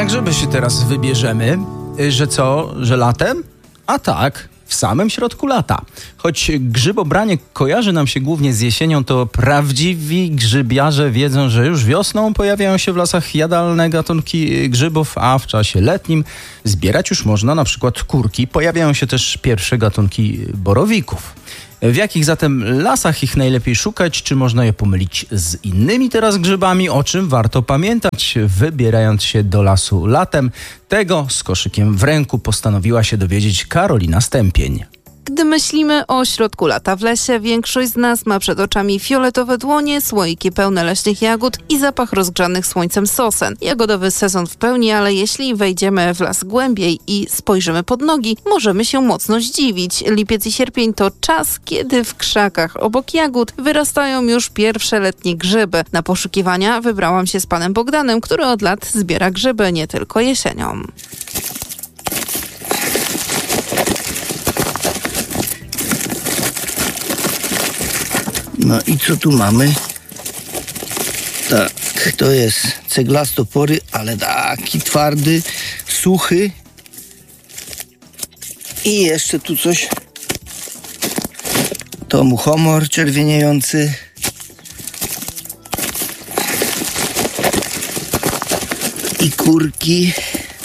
Na grzyby się teraz wybierzemy. Że co? Że latem? A tak, w samym środku lata. Choć grzybobranie kojarzy nam się głównie z jesienią, to prawdziwi grzybiarze wiedzą, że już wiosną pojawiają się w lasach jadalne gatunki grzybów, a w czasie letnim zbierać już można na przykład kurki. Pojawiają się też pierwsze gatunki borowików. W jakich zatem lasach ich najlepiej szukać? Czy można je pomylić z innymi teraz grzybami? O czym warto pamiętać, wybierając się do lasu latem? Tego z koszykiem w ręku postanowiła się dowiedzieć Karolina Stępień. Gdy myślimy o środku lata w lesie, większość z nas ma przed oczami fioletowe dłonie, słoiki pełne leśnych jagód i zapach rozgrzanych słońcem sosen. Jagodowy sezon w pełni, ale jeśli wejdziemy w las głębiej i spojrzymy pod nogi, możemy się mocno zdziwić. Lipiec i sierpień to czas, kiedy w krzakach obok jagód wyrastają już pierwsze letnie grzyby. Na poszukiwania wybrałam się z panem Bogdanem, który od lat zbiera grzyby nie tylko jesienią. No i co tu mamy? Tak, to jest ceglastopory, ale taki twardy, suchy. I jeszcze tu coś. To muchomor czerwieniejący. I kurki.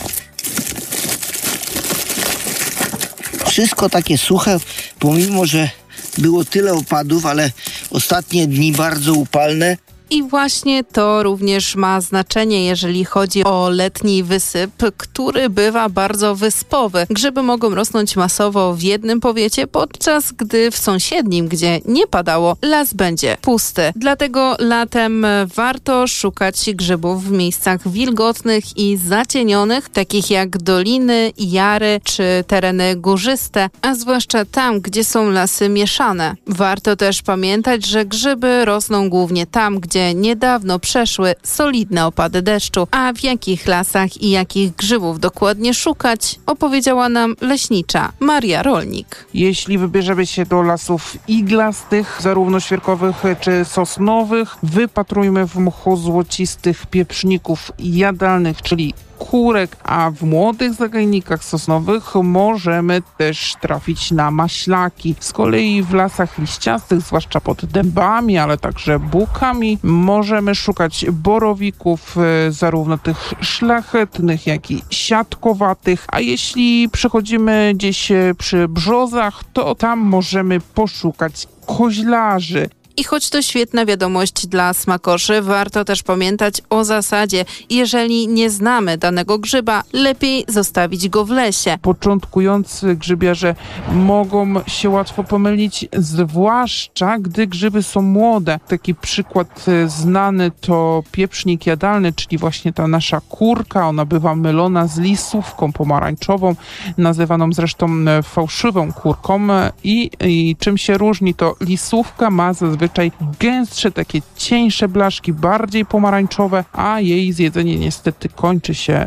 Wszystko takie suche, pomimo że było tyle opadów, ale ostatnie dni bardzo upalne. I właśnie to również ma znaczenie, jeżeli chodzi o letni wysyp, który bywa bardzo wyspowy. Grzyby mogą rosnąć masowo w jednym powiecie, podczas gdy w sąsiednim, gdzie nie padało, las będzie pusty. Dlatego latem warto szukać grzybów w miejscach wilgotnych i zacienionych, takich jak doliny, jary czy tereny górzyste, a zwłaszcza tam, gdzie są lasy mieszane. Warto też pamiętać, że grzyby rosną głównie tam, gdzie niedawno przeszły solidne opady deszczu. A w jakich lasach i jakich grzybów dokładnie szukać, opowiedziała nam leśnicza Maria Rolnik. Jeśli wybierzemy się do lasów iglastych, zarówno świerkowych czy sosnowych, wypatrujmy w mchu złocistych pieprzników jadalnych, czyli kurek, a w młodych zagajnikach sosnowych możemy też trafić na maślaki. Z kolei w lasach liściastych, zwłaszcza pod dębami, ale także bukami, możemy szukać borowików, zarówno tych szlachetnych, jak i siatkowatych, a jeśli przechodzimy gdzieś przy brzozach, to tam możemy poszukać koźlarzy. I choć to świetna wiadomość dla smakoszy, warto też pamiętać o zasadzie: jeżeli nie znamy danego grzyba, lepiej zostawić go w lesie. Początkujący grzybiarze mogą się łatwo pomylić, zwłaszcza gdy grzyby są młode. Taki przykład znany to pieprznik jadalny, czyli właśnie ta nasza kurka. Ona bywa mylona z lisówką pomarańczową, nazywaną zresztą fałszywą kurką. I czym się różni, to lisówka ma zazwyczaj gęstsze, takie cieńsze blaszki, bardziej pomarańczowe, a jej zjedzenie niestety kończy się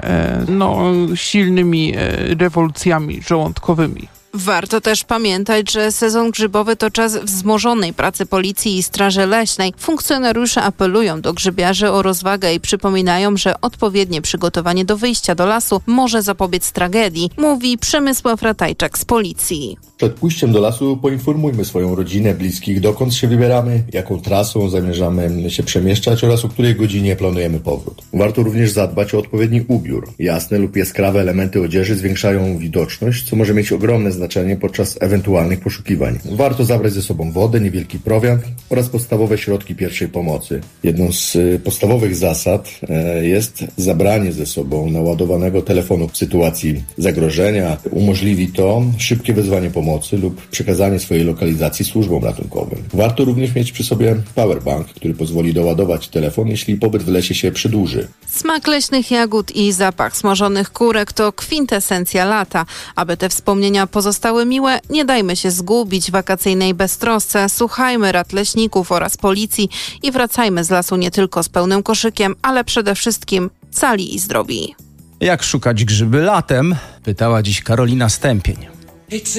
silnymi rewolucjami żołądkowymi. Warto też pamiętać, że sezon grzybowy to czas wzmożonej pracy policji i straży leśnej. Funkcjonariusze apelują do grzybiarzy o rozwagę i przypominają, że odpowiednie przygotowanie do wyjścia do lasu może zapobiec tragedii, mówi Przemysław Ratajczak z policji. Przed pójściem do lasu poinformujmy swoją rodzinę, bliskich, dokąd się wybieramy, jaką trasą zamierzamy się przemieszczać oraz o której godzinie planujemy powrót. Warto również zadbać o odpowiedni ubiór. Jasne lub jaskrawe elementy odzieży zwiększają widoczność, co może mieć ogromne znaczenie podczas ewentualnych poszukiwań. Warto zabrać ze sobą wodę, niewielki prowiant oraz podstawowe środki pierwszej pomocy. Jedną z podstawowych zasad jest zabranie ze sobą naładowanego telefonu w sytuacji zagrożenia. Umożliwi to szybkie wezwanie pomocy lub przekazanie swojej lokalizacji służbom ratunkowym. Warto również mieć przy sobie powerbank, który pozwoli doładować telefon, jeśli pobyt w lesie się przedłuży. Smak leśnych jagód i zapach smażonych kurek to kwintesencja lata. Aby te wspomnienia pozostały miłe, nie dajmy się zgubić w wakacyjnej beztrosce, słuchajmy rad leśników oraz policji i wracajmy z lasu nie tylko z pełnym koszykiem, ale przede wszystkim cali i zdrowi. Jak szukać grzyby latem? Pytała dziś Karolina Stępień.